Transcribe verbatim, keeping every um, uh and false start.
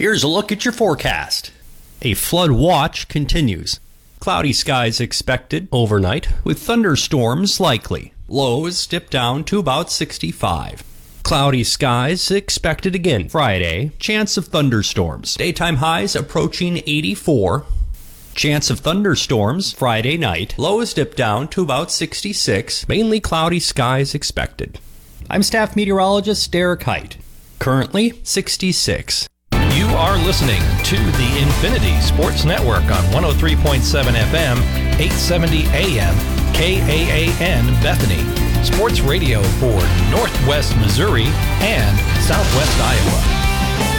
Here's a look at your forecast. A flood watch continues. Cloudy skies expected overnight with thunderstorms likely. Lows dip down to about sixty-five. Cloudy skies expected again Friday. Chance of thunderstorms. Daytime highs approaching eighty-four. Chance of thunderstorms Friday night. Lows dip down to about sixty-six. Mainly cloudy skies expected. I'm staff meteorologist Derek Height. Currently sixty-six. You are listening to the Infinity Sports Network on one oh three point seven F M, eight seventy A M, K A A N Bethany. Sports radio for Northwest Missouri and Southwest Iowa.